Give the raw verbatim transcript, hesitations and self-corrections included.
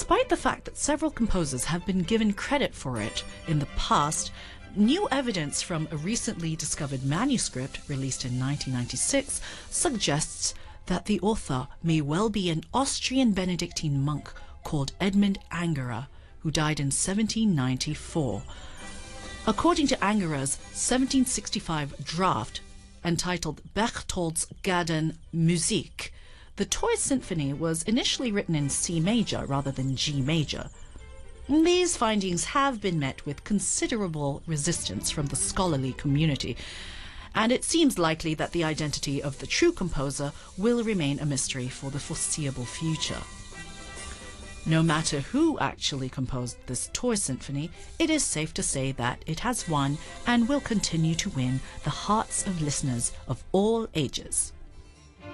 Despite the fact that several composers have been given credit for it in the past, new evidence from a recently discovered manuscript released in nineteen ninety-six suggests that the author may well be an Austrian Benedictine monk called Edmund Angerer, who died in seventeen ninety-four. According to Angerer's seventeen sixty-five draft, entitled Berthold's Gaden Musik, the Toy Symphony was initially written in C major rather than G major. These findings have been met with considerable resistance from the scholarly community, and it seems likely that the identity of the true composer will remain a mystery for the foreseeable future. No matter who actually composed this Toy Symphony, it is safe to say that it has won and will continue to win the hearts of listeners of all ages.